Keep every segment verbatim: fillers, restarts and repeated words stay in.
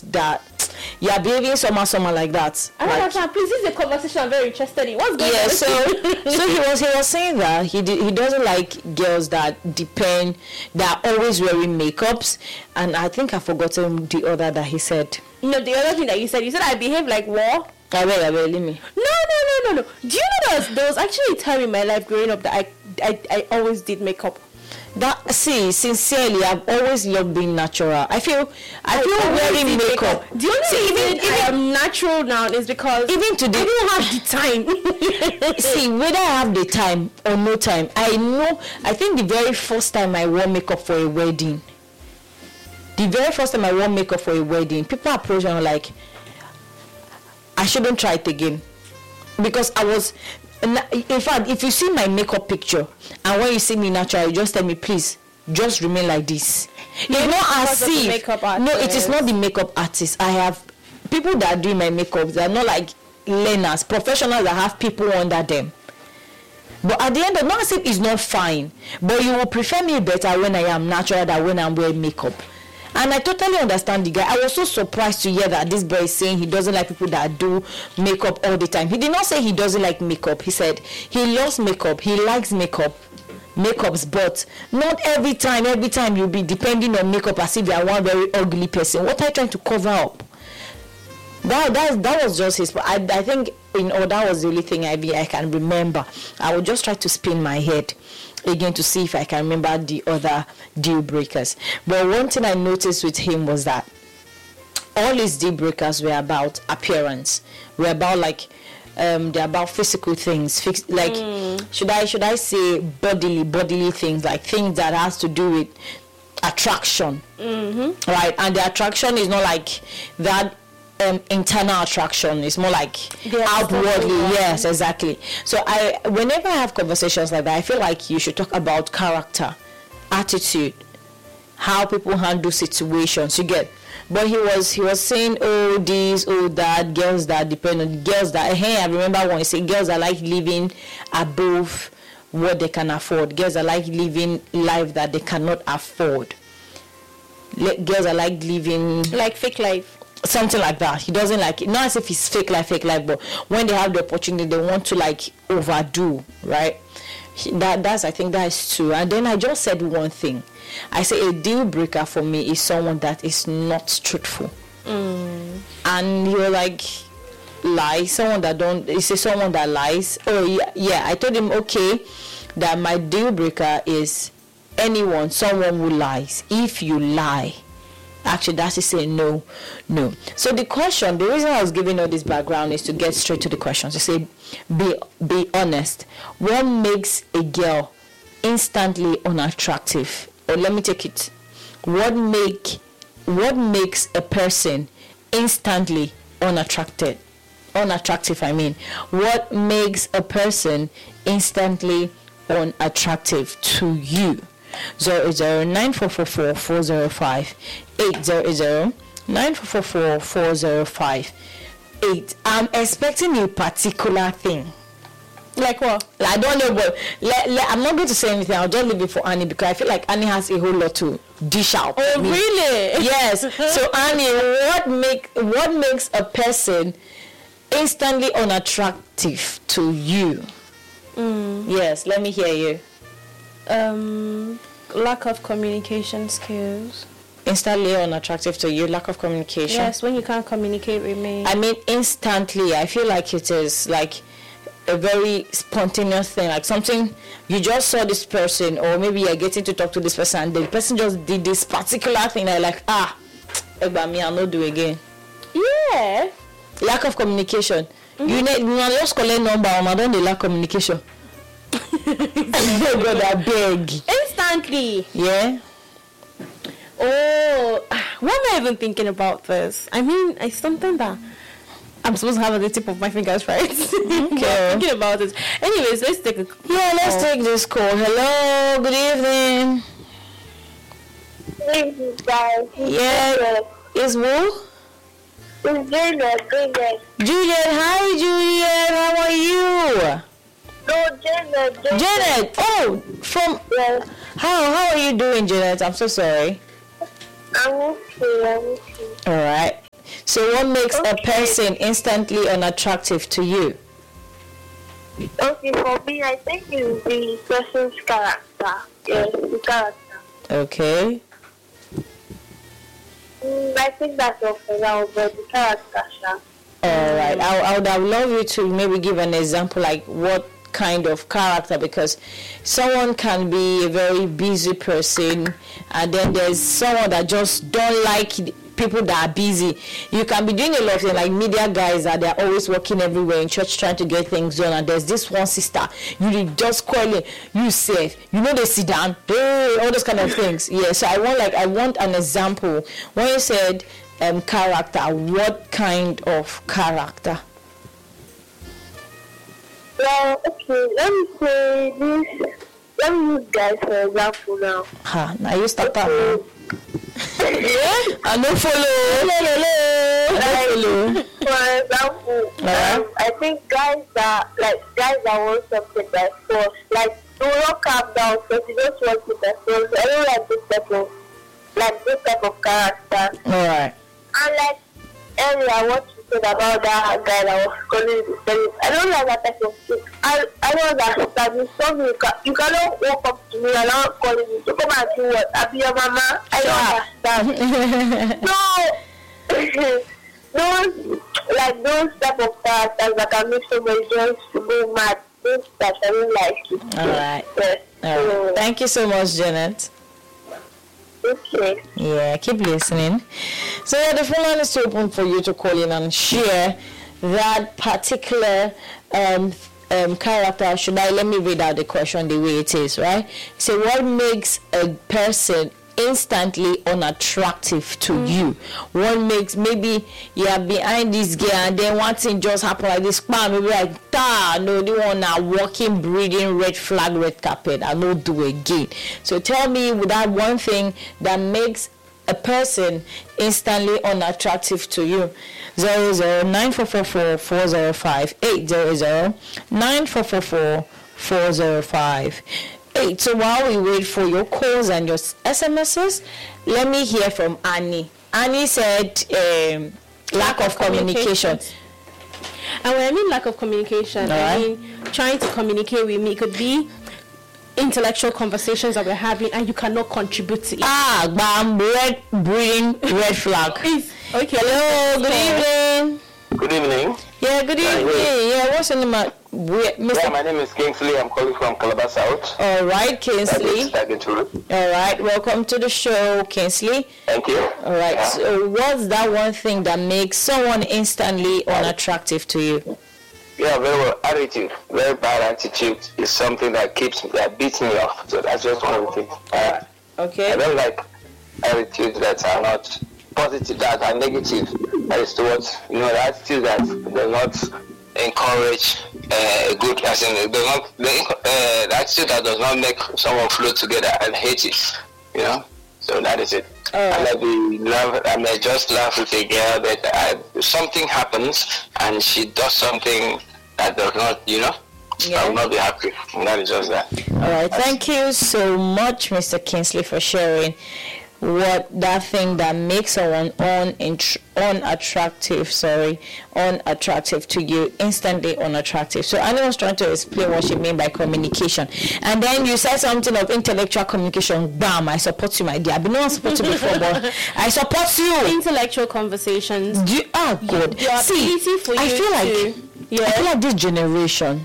that you are behaving somehow, somehow like that. I don't understand. Please, this is a conversation I'm very interested in. What's going yeah, on? so so he was he was saying that he did, he doesn't like girls that depend, that are always wearing makeups, and I think I've forgotten the other that he said. No, the other thing that you said, you said I behave like war. I will, I will, leave me. No, no, no, no, no. Do you know that there was actually a time in my life growing up that I, I, I always did makeup. That see, sincerely, I've always loved being natural. I feel, I, I feel wearing makeup. makeup. The only see, reason even, even, I am natural now is because even today I don't have the time. See, whether I have the time or no time, I know. I think the very first time I wore makeup for a wedding, the very first time I wore makeup for a wedding, people approached me like, I shouldn't try it again, because I was. In fact, if you see my makeup picture and when you see me natural, you just tell me, please, just remain like this. It's not as if, no, it is not the makeup artist. I have people that are doing my makeup. They are not like learners, professionals that have people under them. But at the end of, not as if it's not fine, but you will prefer me better when I am natural than when I'm wearing makeup. And I totally understand the guy. I was so surprised to hear that this boy is saying he doesn't like people that do makeup all the time. He did not say he doesn't like makeup. He said he loves makeup. He likes makeup, makeups, but not every time. Every time you'll be depending on makeup as if you are one very ugly person. What are you trying to cover up? That that that was just his. I I think you know that was the only thing I I can remember. I would just try to spin my head again to see if I can remember the other deal breakers. But one thing I noticed with him was that all his deal breakers were about appearance, were about like um they're about physical things, fix, like mm. should I should I say bodily bodily things, like things that has to do with attraction, mm-hmm. right? And the attraction is not like that. Um, internal attraction is more like yes, outwardly. Yes, exactly. So I, whenever I have conversations like that, I feel like you should talk about character, attitude, how people handle situations. You get. But he was he was saying, oh this, oh that, girls that depend on girls that. Hey, I remember when he said girls that like living above what they can afford. Girls that like living life that they cannot afford. Le- girls that like living like fake life. Something like that. He doesn't like it. Not as if it's fake life, fake life, but when they have the opportunity, they want to like overdo, right? He, that that's I think that is true. And then I just said one thing. I say a deal breaker for me is someone that is not truthful. Mm. And you're like, lie. Someone that don't. You say someone that lies. Oh yeah, yeah. I told him okay, that my deal breaker is anyone, someone who lies. If you lie. Actually, that's to say no, no. So the question, the reason I was giving all this background is to get straight to the question. To say, be be honest. What makes a girl instantly unattractive? Or let me take it. What make what makes a person instantly unattracted? Unattractive, I mean. What makes a person instantly unattractive to you? Zero zero nine four four four four zero five eight zero zero nine four four four four zero five eight. I'm expecting a particular thing. Like what? I don't know, but let, let, I'm not going to say anything. I'll just leave it for Annie because I feel like Annie has a whole lot to dish out. Oh, really? Yes. So Annie, what make what makes a person instantly unattractive to you? Mm. Yes. Let me hear you. Um, lack of communication skills. Instantly unattractive to you, lack of communication. Yes, when you can't communicate with me. I mean, instantly, I feel like it is like a very spontaneous thing, like something you just saw this person, or maybe you're getting to talk to this person, and the person just did this particular thing. I like, ah, about me, I'll not do again. Yeah. Lack of communication. Mm-hmm. You need you just collect number, I don't lack communication. God, I beg. Instantly. Yeah. Oh, why am I even thinking about this? I mean, it's something that I'm supposed to have at the tip of my fingers, right? Okay. Thinking about it. Anyways, let's take a call. Yeah, let's oh. take this call. Hello, good evening. Hey, guys. Yeah, it's who? It's Juliet. Juliet. Juliet, hi, Juliet. How are you? No, Janet. Janet. Janet. Oh, from. Yes. How How are you doing, Janet? I'm so sorry. I'm okay. I'm okay. All right. So what makes a Okay. person instantly unattractive to you? Okay, for me, I think it's the person's character. Yes, the character. Okay. Mm, I think that's all for now, but the character, sha. All right. I, I would have loved you to maybe give an example, like what kind of character, because someone can be a very busy person, and then there's someone that just don't like people that are busy. You can be doing a lot of things, like media guys that they're always working everywhere in church trying to get things done, and there's this one sister, you dey just calling you safe, you know, they sit down, hey, all those kind of things. Yeah, so I want like I want an example. When you said um character, what kind of character? Well, okay, let me say this. Let me use guys for example now. Ha, now you start that now. I no follow. No, no, no. Like, for example, Uh-huh. um, I think guys that like guys that want something by force, like do not calm down because you just want it by force. I don't like this type of like this type of character. All right. And like earlier, what you said about that guy that was calling the police, I don't like that type of thing. I I don't understand. It's something you, can, you cannot walk up to me and not calling me to come and do what? I be your mama. I don't understand. No, those like those type of characters that can make somebody just go mad. Those that I don't like it. All right. Yes. All right. So, Thank you so much, Janet. okay. Yeah, keep listening. So yeah, the phone line is still open for you to call in and share that particular um, um, character. Should I let me read out the question the way it is, right? So what makes a person instantly unattractive to mm. you? What makes, maybe you are behind this girl and then one thing just happen like this, bam, maybe like, da, no, the one now walking, breathing, red flag, red carpet, I no do again. So tell me that one thing that makes a person instantly unattractive to you. Zero zero nine four four four four zero five eight zero zero nine four four four four zero five eight. So while we wait for your calls and your S M Ses, let me hear from Annie. Annie said um, lack of communication. And when I mean lack of communication, All I right. mean trying to communicate with me. It could be intellectual conversations that we're having and you cannot contribute to it. Ah, bam, red, breathing, red flag. Please. Okay. Hello, good evening. Good evening. Yeah, good evening. Yeah, what's your name? uh, we- Mister Yeah, my name is Kingsley. I'm calling from Calabar South. All right, Kingsley. That is true. All right, welcome to the show, Kingsley. Thank you. All right, Yeah. so what's that one thing that makes someone instantly unattractive to you? Yeah, very well. Attitude, very bad attitude is something that keeps that beats me off. So that's just one of the things. Uh, I Okay. don't like attitudes that are not positive, that are negative. That is towards, you know, the attitude that does not encourage uh, a good person. It does not, the, uh, the attitude that does not make someone flow together and hate it. You know, so that is it. All right. I may be laugh, I may just laugh with a girl, but uh, something happens and she does something that does not, you know, Yeah. I will not be happy. And that is just that. All right, thank you so much, Mister Kingsley, for sharing what that thing that makes someone un unattractive, sorry, unattractive to you, instantly unattractive. So Annie was trying to explain what she meant by communication, and then you said something of intellectual communication. Bam! I support you, my dear. I've been not support you before, but I support you. Intellectual conversations. Do you, oh God, Your see, ability for I you feel like to- yeah. I feel like this generation,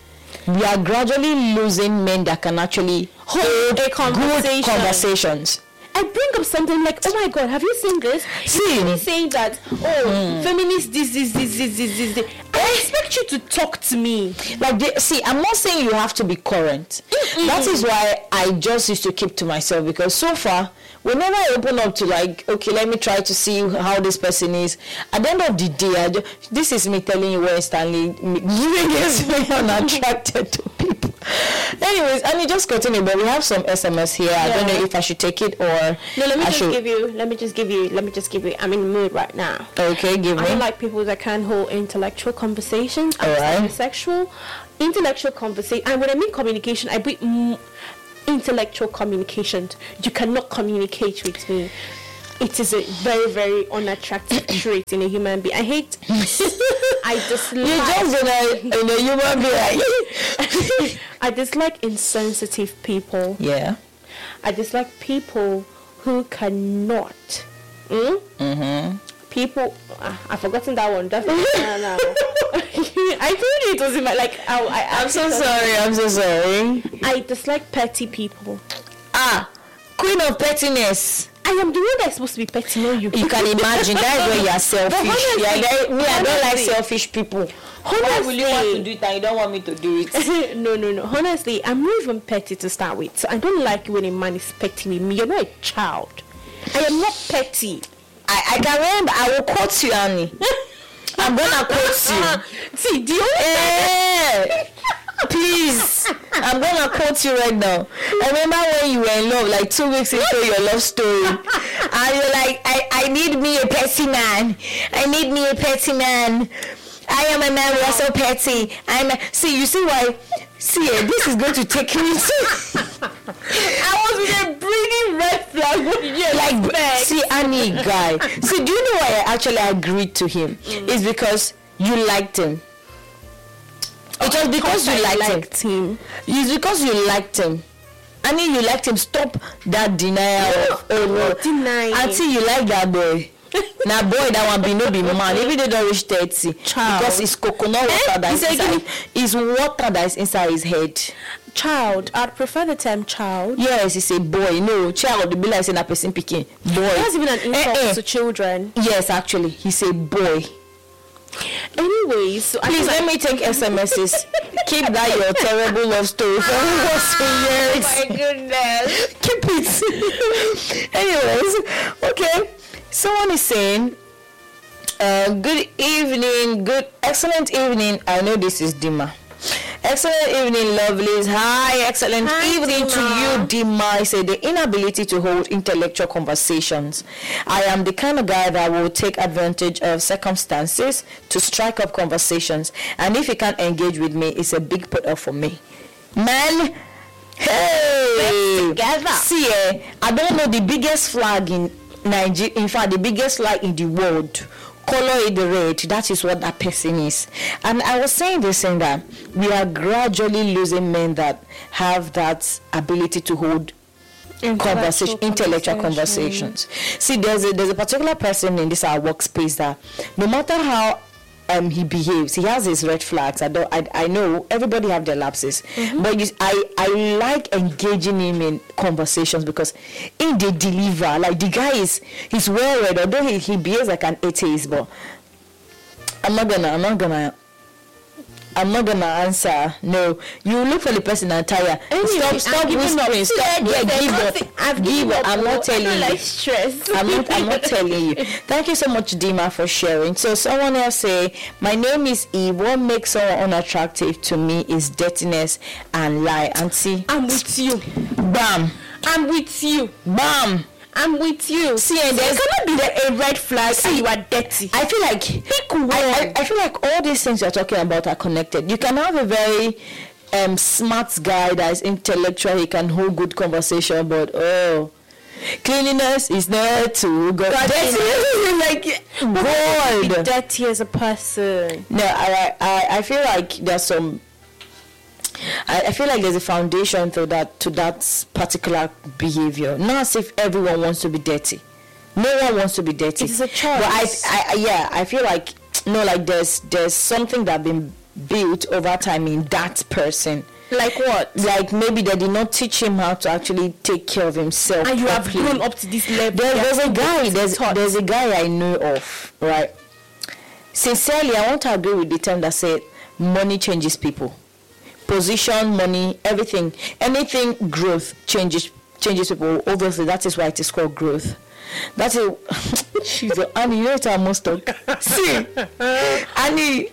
we are gradually losing men that can actually hold a conversation. good conversations. I bring up something like, oh my God, have you seen this? See. He's saying that, oh, feminist, this, this, this, this, this, this, this. I expect you to talk to me. Like, they, see, I'm not saying you have to be current. That is why I just used to keep to myself, because so far, whenever I open up to like, okay, let me try to see how this person is, at the end of the day, I just, this is me telling you where Stanley gets me unattracted to people. Anyways, and it just continue, but we have some S M S here. I don't Yeah. know if I should take it or No, let me I just should. give you, let me just give you, let me just give you, I'm in the mood right now. Okay, give I me. don't like people that can't hold intellectual conversations. I'm Alright. sexual, intellectual conversation. And when I mean communication, I mean mm, intellectual communication. You cannot communicate with me. it is a very, very unattractive trait in a human being. I hate. I dislike. You just in a, in a human being. I dislike insensitive people. Yeah. I dislike people who cannot. Mm? Mm-hmm. People, uh, I've forgotten that one. That's no, no. I told you it was in my like. I, I, I'm so sorry. I'm so sorry. I dislike petty people. Ah, queen of pettiness. I am the one that's supposed to be petty, not you. You can imagine that is where you are selfish. honestly, Yeah, that, me, I don't like honestly, selfish people. Honestly, Why will you want to do it and you don't want me to do it? no, no, no. Honestly, I'm not even petty to start with. So I don't like when a man is petty with me. You're not a child. I am not petty. I, I can remember. I will quote you, Annie. I'm gonna quote you. See, do you? Eh, please, I'm gonna quote you right now. I remember when you were in love, like two weeks into your love story, and you're like, I, I need me a petty man. I need me a petty man. I am a man. We are so petty. I'm a, see. You see why? See, eh, this is going to take me to. I was with a bleeding red flag. What did you like expect? see, Annie guy. See, do you know why I actually agreed to him? Mm. It's because you liked him. It was because you liked, liked him. him. It's because you liked him. I mean, you liked him. Stop that denial of oh, denying. Until you like that boy. Now, boy, that one be no be man. Even they don't reach thirty, child. Because it's coconut water that is inside. It's water that is inside his head. Child, I'd prefer the term child. Yes, it's a boy. No, child would be like saying a person picking. Boy. That's even an insult eh, eh. to children. Yes, actually, he's a boy. Anyways, so please let me take S M Ses. Keep that your terrible love story for years. Oh my goodness. Keep it. Anyways, okay. Someone is saying, uh, good evening, good, excellent evening. I know this is Dima. Excellent evening, lovelies. Hi, excellent Hi, evening Dima. to you, Dima. I say the inability to hold intellectual conversations. I am the kind of guy that will take advantage of circumstances to strike up conversations. And if you can't engage with me, it's a big put off for me. Man, hey, together. See, eh, I don't know the biggest flag in Nigeria, in fact, the biggest flag in the world. Color it the red. That is what that person is. And I was saying this thing that we are gradually losing men that have that ability to hold conversation, intellectual conversations. See, there's a there's a particular person in this our workspace that no matter how um he behaves, he has his red flags. I don't I, I know everybody have their lapses, mm-hmm. but you, I I like engaging him in conversations because in the deliver, like the guy is he's well read, although he, he behaves like an atheist, but I'm not gonna I'm not gonna I'm not gonna answer. No, you look for the person and tire. Anyway, stop, stop whispering. Stop. Yeah, give up. I've give up. I'm not telling you. Like stress. I'm not. I'm not telling you. Thank you so much, Dima, for sharing. So someone else say, my name is Eve. What makes someone unattractive to me is dirtiness and lie. Auntie, I'm with you. Bam. I'm with you. Bam. I'm with you. See, and there's gonna be the, a red flag. See, and you are dirty. I feel like I, I, I feel like all these things you're talking about are connected. You can have a very um, smart guy that is intellectual. He can hold good conversation, but oh, cleanliness is not too good. Dirty, like God. Be dirty as a person. No, I, I I feel like there's some. I, I feel like there's a foundation to that to that particular behavior. Not as if everyone wants to be dirty. No one wants to be dirty. It's a choice. But I, I, yeah, I feel like no, like there's there's something that been built over time in that person. Like what? Like maybe they did not teach him how to actually take care of himself. And you properly. have grown up to this level. There, there's a guy. There's there's a guy I know of. Right. Sincerely, I want to agree with the term that said money changes people. Position, money, everything, anything growth changes changes people. Obviously, that is why it is called growth. That is, she's a, Annie, you know what I must talk. See, Annie.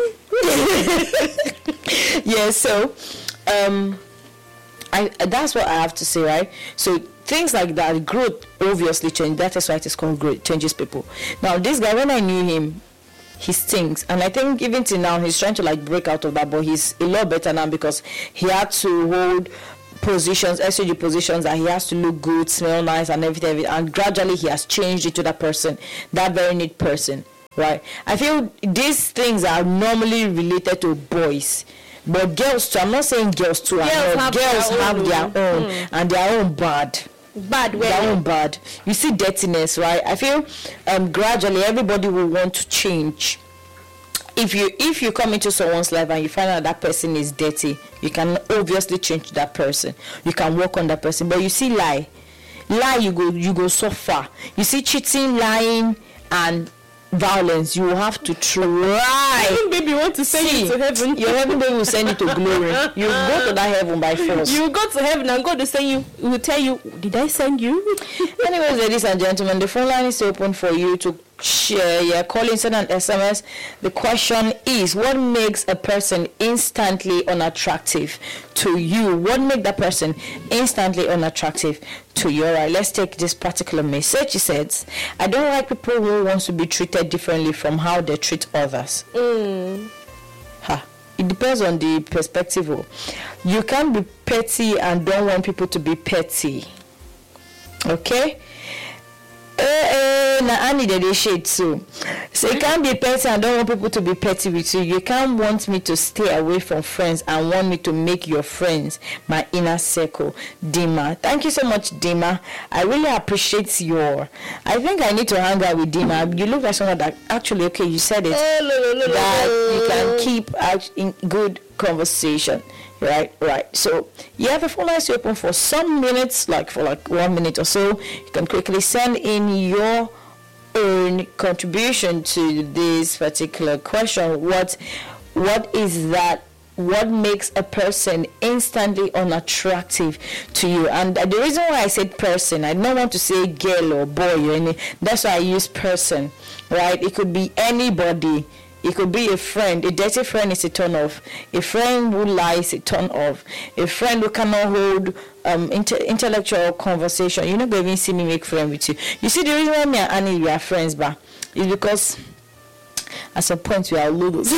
Yeah, so, um, I that's what I have to say, right? So things like that, growth obviously change. That is why it is called growth, changes people. Now, this guy, when I knew him, he stinks, and I think even till now he's trying to like break out of that, but he's a lot better now because he had to hold positions, S O G positions, that he has to look good, smell nice, and everything, and gradually he has changed into that person, that very neat person, right? I feel these things are normally related to boys, but girls too. I'm not saying girls too. Girls I know have girls their have own, their own, mm. and their own bad. Bad way. Their own bad. You see dirtiness, right? I feel um, gradually everybody will want to change. If you if you come into someone's life and you find out that person is dirty, you can obviously change that person. You can work on that person. But you see lie, lie you go you go so far. You see cheating, lying, and violence. You will have to try. Heaven baby want to send See, you to heaven. Your heaven baby will send you to glory. You go to that heaven by force. You go to heaven and God will send you. Will tell you, did I send you? Anyways, ladies and gentlemen, the phone line is open for you to share. Yeah, call in, send an S M S. The question is, what makes a person instantly unattractive to you? What makes that person instantly unattractive to you? All right, let's take this particular message. He says, I don't like people who want to be treated differently from how they treat others. Mm. Ha. It depends on the perspective. Oh. You can't be petty and don't want people to be petty. Okay? Eh, eh, na I needed a shade too. So you can't be petty and don't want people to be petty with you. You can't want me to stay away from friends and want me to make your friends my inner circle. Dima. Thank you so much, Dima. I really appreciate your. I think I need to hang out with Dima. You look like someone that actually, okay, you said it. That you can keep out in good conversation. Right, right. So you have a phone line open for some minutes, like for like one minute or so. You can quickly send in your own contribution to this particular question. What, what is that? What makes a person instantly unattractive to you? And the reason why I said person, I don't want to say girl or boy or any. That's why I use person. Right? It could be anybody. It could be a friend. A dirty friend is a turn off. A friend who lies, a turn off. A friend who cannot hold um inter- intellectual conversation. You're not going to even see me make friends with you. You see, the reason why me and Annie we are friends, but is because at some point we are losers.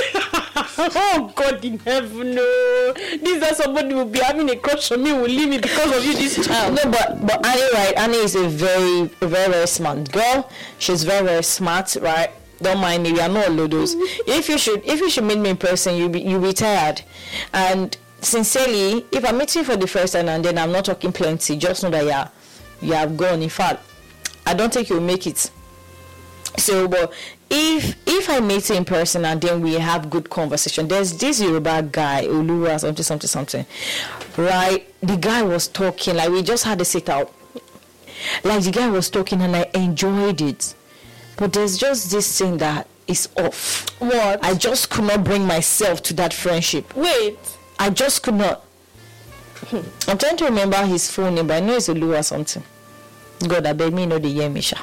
Oh God in heaven, no! This is somebody will be having a crush on me, will leave me because of you, this child. No, but but Annie, right? Annie is a very very very smart girl. She's very very smart, right? Don't mind me, we are not lodos. If you should, if you should meet me in person, you be you be tired. And sincerely, if I meet you for the first time and then I'm not talking plenty, just know that yeah, you have gone. In fact, I don't think you'll make it. So, but if if I meet you in person and then we have good conversation, there's this Yoruba guy, Olura, something something something, right? The guy was talking like we just had a sit out. Like the guy was talking and I enjoyed it. But there's just this thing that is off. What? I just could not bring myself to that friendship. Wait. I just could not. I'm trying to remember his phone name, but I know it's Olu or something. God, I beg me know the Yemisha.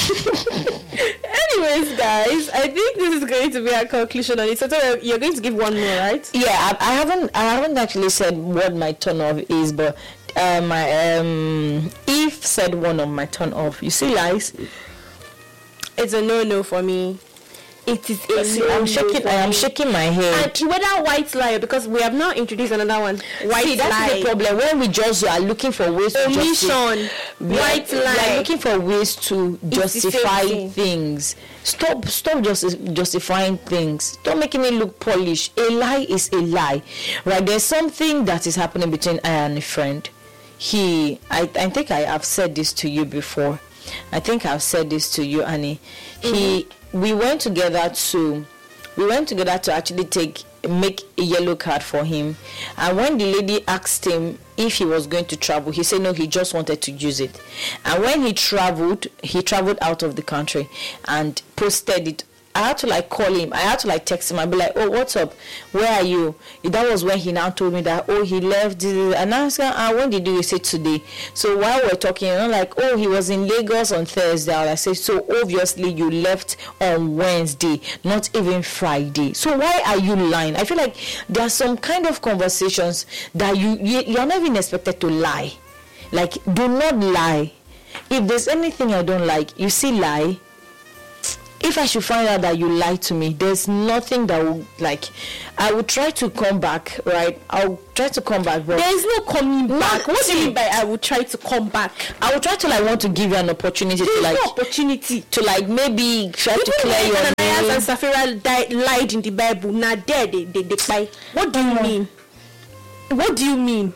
Anyways, guys, I think this is going to be our conclusion on it. So you're going to give one more, right? Yeah, I, I haven't. I haven't actually said what my turn off is, but uh, my um, Eve said one of my turn off. You see, lies. It's a no-no for me. It is a See, no-no. I'm shaking. I am shaking my head. And whether white lie, because we have now introduced another one. White See, that's lie. the problem. When we just are looking for ways to justify, Omission. we are, White we are lie. looking for ways to It's the same justify thing. things. Stop, stop just justifying things. Don't making it look polished. A lie is a lie, right? There's something that is happening between I and a friend. He, I, I think I have said this to you before. I think I've said this to you, Annie. He, mm-hmm. we went together to, we went together to actually take, make a yellow card for him. And when the lady asked him if he was going to travel, he said no, he just wanted to use it. And when he traveled, he traveled out of the country and posted it. I had to like call him. I had to like text him. I'd be like, oh, what's up? Where are you? That was when he now told me that, oh, he left. And I was like, ah, when did you say today? So while we're talking, I'm like, oh, he was in Lagos on Thursday. I said, so obviously you left on Wednesday, not even Friday. So why are you lying? I feel like there are some kind of conversations that you, you you're not even expected to lie. Like, do not lie. If there's anything I don't like, you see lie, if I should find out that you lied to me, there's nothing that will, like, I will try to come back, right? I'll try to come back, but there is no coming no, back. What see, do you mean by I will try to come back? I will try to, like, want to give you an opportunity There to, is like, no opportunity. to, like, maybe try to clear your Ananias name. and Sapphira died, lied in the Bible. Now there they they they buy. What do you mean? What do you mean?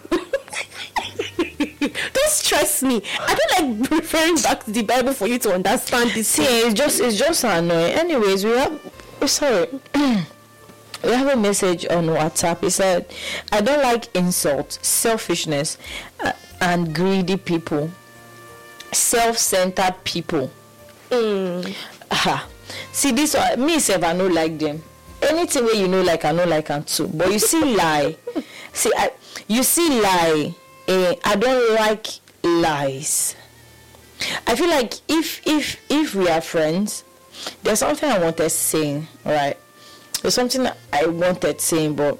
Don't stress me. I don't like referring back to the Bible for you to understand this. See, it's just it's just annoying. Anyways, we have oh, sorry. We have a message on WhatsApp. It said, "I don't like insult, selfishness, uh, and greedy people, self-centered people." Mm. Aha. See, this one, me self, I don't like them. Anything where you know, like I know, like them too. But you see, lie. See, I you see, lie. Eh, I don't like lies. I feel like if if if we are friends, there's something I wanted saying, right? There's something I wanted saying, but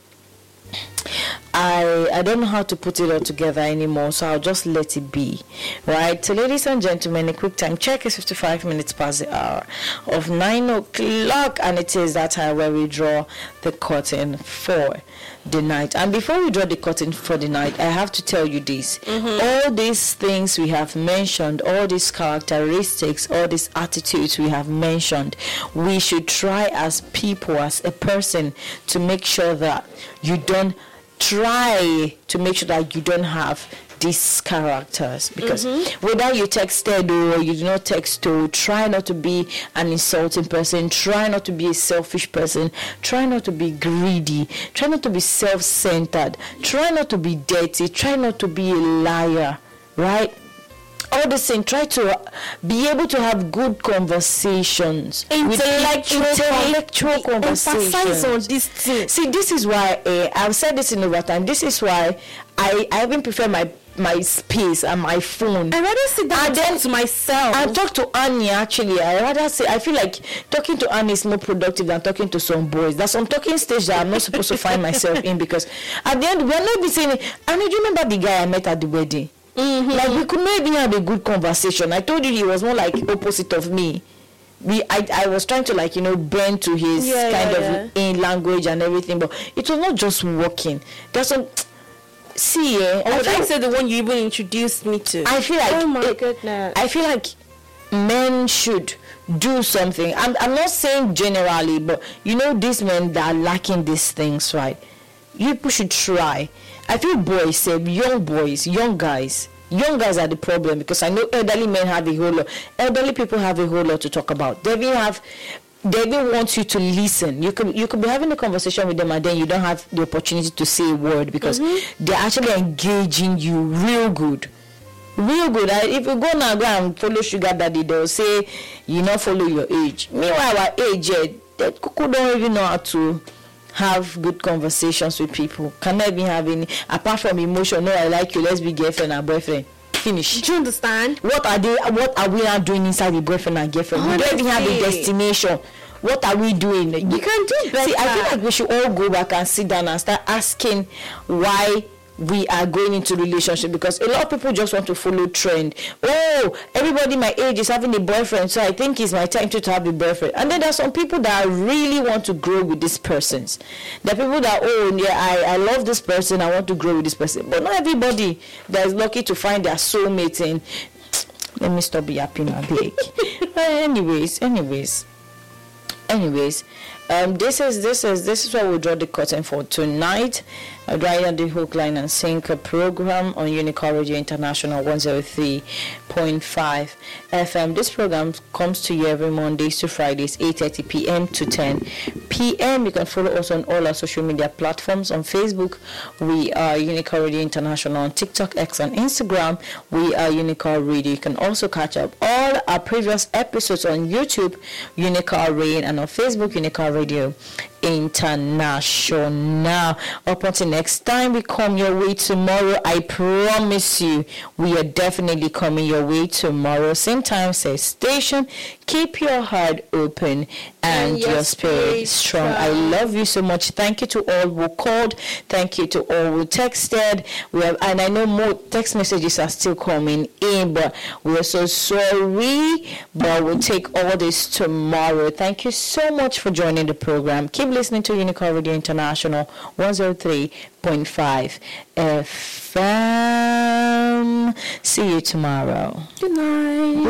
I I don't know how to put it all together anymore, so I'll just let it be, right? So, ladies and gentlemen, a quick time check is fifty-five minutes past the hour of nine o'clock, and it is that time where we draw the curtain for the night. And before we draw the curtain for the night, I have to tell you this: mm-hmm. all these things we have mentioned, all these characteristics, all these attitudes we have mentioned, we should try as people, as a person, to make sure that you don't try to make sure that you don't have these characters, because mm-hmm. whether you texted or you do not text, or try not to be an insulting person, try not to be a selfish person, try not to be greedy, try not to be self-centered, try not to be dirty, try not to be a liar, right? All the same, try to be able to have good conversations, intellectual, with intellectual conversations. Emphasize on this thing. See, this is why uh, I've said this in the time. This is why I I even prefer my my space and my phone. I rather sit down and talk to myself. I talk to Annie actually. I rather say I feel like talking to Annie is more productive than talking to some boys. There's some talking stage that I'm not supposed to find myself in, because at the end we're not be saying, Annie, do you remember the guy I met at the wedding? Mm-hmm. Like, we could maybe have a good conversation. I told you he was more like opposite of me. We, I, I was trying to, like, you know, bend to his yeah, kind yeah, of yeah. in language and everything, but it was not just working. There's some. See, eh, or would I, I say the one you even introduced me to? I feel like. Oh my it, goodness. I feel like men should do something. I'm, I'm not saying generally, but you know, these men that are lacking these things, right? People should try. I feel boys, say young boys, young guys, young guys are the problem, because I know elderly men have a whole lot. Elderly people have a whole lot to talk about. They will have, they will want you to listen. You could you could be having a conversation with them, and then you don't have the opportunity to say a word, because mm-hmm. they're actually engaging you real good. Real good. I, if you go now go and follow Sugar Daddy, they'll say you not follow your age. Meanwhile, our age, yeah, they don't even know how to have good conversations with people. Cannot even have any, apart from emotion. No, I like you, let's be girlfriend and boyfriend. Finish. Do you understand? What are they? What are we now doing inside the boyfriend and girlfriend? Oh, we don't even have a destination. What are we doing? You, you can do better. See, I feel like we should all go back and sit down and start asking why we are going into relationship, because a lot of people just want to follow trend. Oh, everybody my age is having a boyfriend, so I think it's my time to, to have a boyfriend. And then there's some people that really want to grow with these persons. There are people that, oh yeah, I, I love this person, I want to grow with this person. But not everybody that is lucky to find their soulmate in. Let me stop yapping a bit. But anyways, anyways, anyways, um, this is this is this is what we'll draw the curtain for tonight. Uh, right on the Hook, Line and Sinker program on Unicorn Radio International one oh three point five F M. This program comes to you every Mondays to Fridays, eight thirty p.m. to ten p.m. You can follow us on all our social media platforms. On Facebook, we are Unicorn Radio International. On TikTok, X, and Instagram, we are Unicorn Radio. You can also catch up all our previous episodes on YouTube, Unicorn Radio, and on Facebook, Unicorn Radio International. Up until next time we come your way tomorrow, I promise you we are definitely coming your way tomorrow. Same time, same station. Keep your heart open and, and your, your spirit strong. strong. I love you so much. Thank you to all who called. Thank you to all who texted. We have, and I know more text messages are still coming in, but we are so sorry today, but we'll take all this tomorrow. Thank you so much for joining the program. Keep listening to Unicorn Radio International one oh three point five F M. See you tomorrow. Good night.